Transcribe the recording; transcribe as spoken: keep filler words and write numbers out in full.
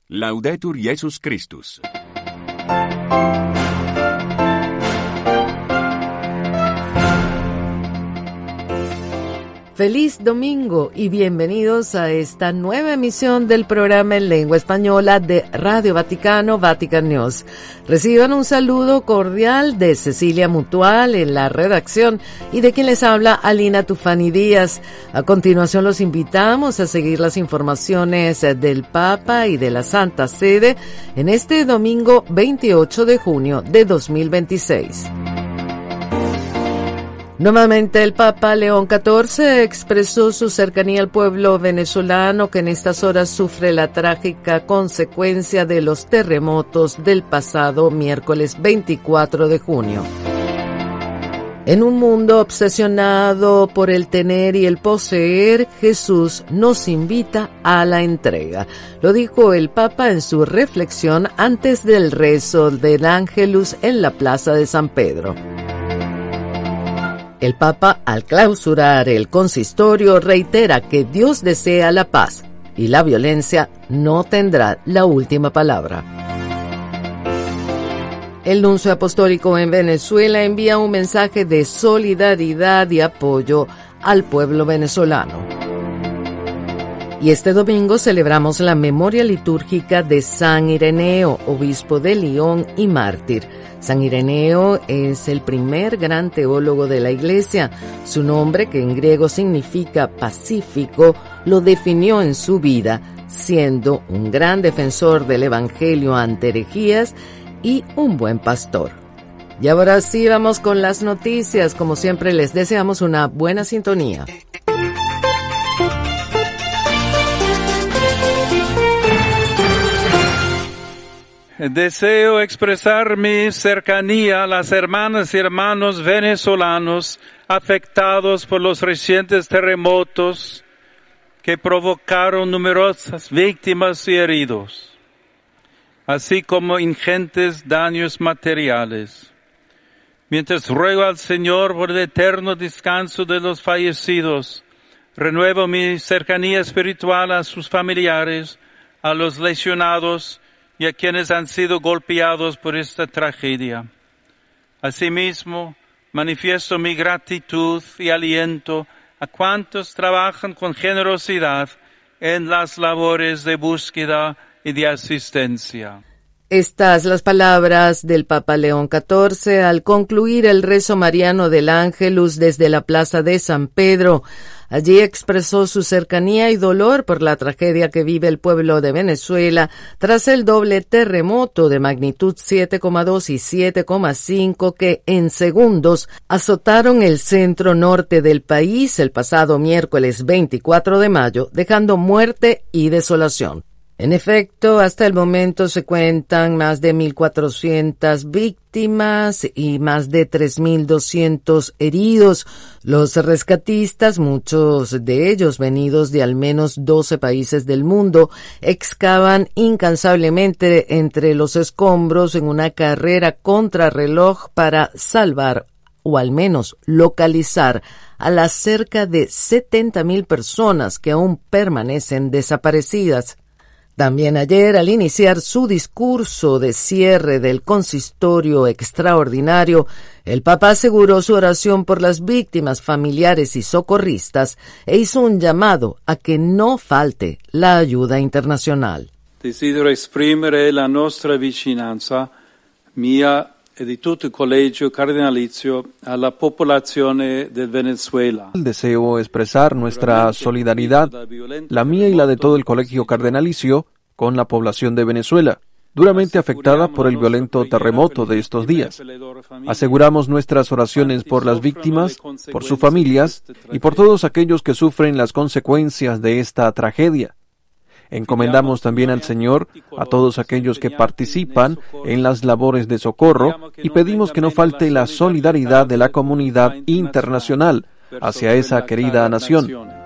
Laudetur Jesus Christus. Feliz domingo y bienvenidos a esta nueva emisión del programa en lengua española de Radio Vaticano, Vatican News. Reciban un saludo cordial de Cecilia Mutual en la redacción y de quien les habla Alina Tufani Díaz. A continuación los invitamos a seguir las informaciones del Papa y de la Santa Sede en este domingo veintiocho de junio de dos mil veintiséis. Nuevamente el Papa León catorce expresó su cercanía al pueblo venezolano que en estas horas sufre la trágica consecuencia de los terremotos del pasado miércoles veinticuatro de junio. En un mundo obsesionado por el tener y el poseer, Jesús nos invita a la entrega. Lo dijo el Papa en su reflexión antes del rezo del Ángelus en la Plaza de San Pedro. El Papa, al clausurar el consistorio, reitera que Dios desea la paz y la violencia no tendrá la última palabra. El nuncio apostólico en Venezuela envía un mensaje de solidaridad y apoyo al pueblo venezolano. Y este domingo celebramos la memoria litúrgica de San Ireneo, obispo de Lyon y mártir. San Ireneo es el primer gran teólogo de la Iglesia. Su nombre, que en griego significa pacífico, lo definió en su vida, siendo un gran defensor del Evangelio ante herejías y un buen pastor. Y ahora sí vamos con las noticias. Como siempre les deseamos una buena sintonía. Deseo expresar mi cercanía a las hermanas y hermanos venezolanos afectados por los recientes terremotos que provocaron numerosas víctimas y heridos, así como ingentes daños materiales. Mientras ruego al Señor por el eterno descanso de los fallecidos, renuevo mi cercanía espiritual a sus familiares, a los lesionados y a quienes han sido golpeados por esta tragedia. Asimismo, manifiesto mi gratitud y aliento a cuantos trabajan con generosidad en las labores de búsqueda y de asistencia. Estas las palabras del Papa León catorce al concluir el rezo mariano del Ángelus desde la Plaza de San Pedro. Allí expresó su cercanía y dolor por la tragedia que vive el pueblo de Venezuela tras el doble terremoto de magnitud siete coma dos y siete coma cinco que en segundos azotaron el centro norte del país el pasado miércoles veinticuatro de mayo, dejando muerte y desolación. En efecto, hasta el momento se cuentan más de mil cuatrocientas víctimas y más de tres mil doscientos heridos. Los rescatistas, muchos de ellos venidos de al menos doce países del mundo, excavan incansablemente entre los escombros en una carrera contrarreloj para salvar o al menos localizar a las cerca de setenta mil personas que aún permanecen desaparecidas. También ayer, al iniciar su discurso de cierre del consistorio extraordinario, el Papa aseguró su oración por las víctimas, familiares y socorristas e hizo un llamado a que no falte la ayuda internacional. Desidero esprimere la nostra vicinanza, mia e di tutto il collegio cardinalizio alla popolazione del Venezuela. Deseo expresar nuestra solidaridad, la mía y la de todo el colegio cardenalicio, con la población de Venezuela, duramente afectada por el violento terremoto de estos días. Aseguramos nuestras oraciones por las víctimas, por sus familias y por todos aquellos que sufren las consecuencias de esta tragedia. Encomendamos también al Señor a todos aquellos que participan en las labores de socorro y pedimos que no falte la solidaridad de la comunidad internacional hacia esa querida nación.